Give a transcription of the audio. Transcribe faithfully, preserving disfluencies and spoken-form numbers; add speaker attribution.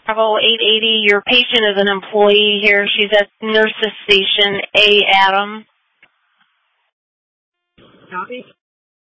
Speaker 1: Bravo eight eighty. Your patient is an employee here. She's at Nurses Station A, Adam.
Speaker 2: Copy.